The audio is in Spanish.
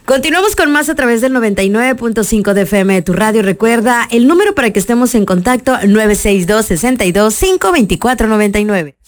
Continuamos con más a través del 99.5 de FM de tu radio. Recuerda el número para que estemos en contacto, 962-62-524-99.